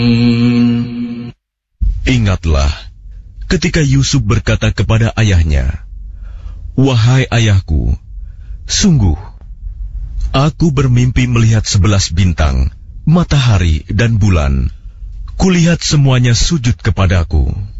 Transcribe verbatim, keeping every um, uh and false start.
Ingatlah ketika Yusuf berkata kepada ayahnya, "Wahai ayahku, sungguh aku bermimpi melihat sebelas bintang, matahari dan bulan. Kulihat semuanya sujud kepadaku."